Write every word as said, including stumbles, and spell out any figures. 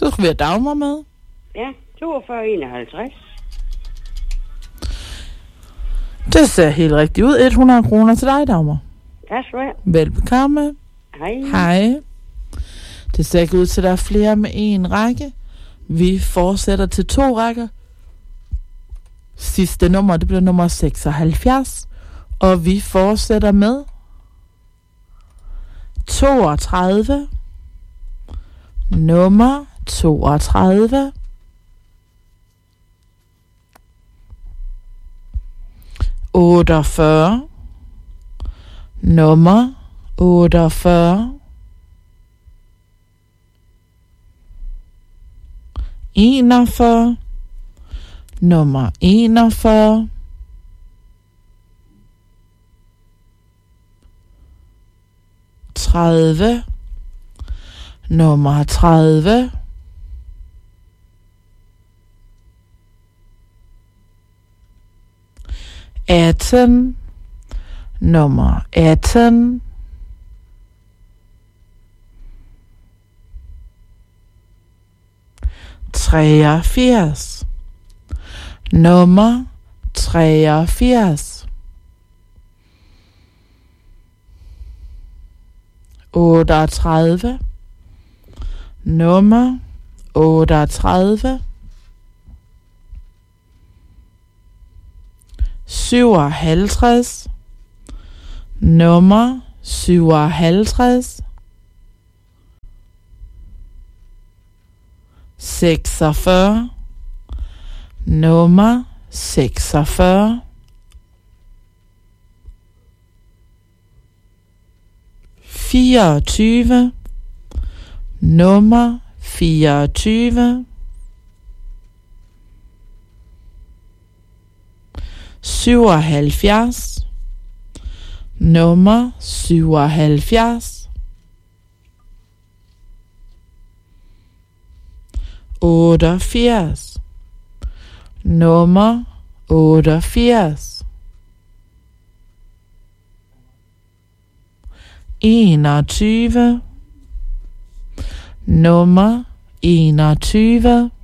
Så skulle vi have Dagmar med. Ja, toogfyrre enoghalvtreds. Det ser helt rigtigt ud. hundrede kroner til dig, Dagmar. Tak skal du have. Velbekomme. Hej. Hej. Det ser ikke ud til, at der er flere med en række. Vi fortsætter til to rækker. Sidste nummer, det bliver nummer seksoghalvfjerds. Og vi fortsætter med toogtredive. Nummer toogtredive. otteogfyrre. Nummer otteogfyrre. enogfyrre. Nummer enogfyrre. tredive. Nummer tredive. atten. Nummer atten. treogfirs. Nummer treogfirs. otteogtredive. Nummer otteogtredive. syvoghalvtreds. Nummer syvoghalvtreds. seksogfyrre. Nummer seksogfyrre. fireogtyve. Nummer fireogtyve. syvoghalvfjerds. Nummer syvoghalvfjerds. otteogfirs. Nummer otteogfirs. enogtyve. Nummer enogtyve.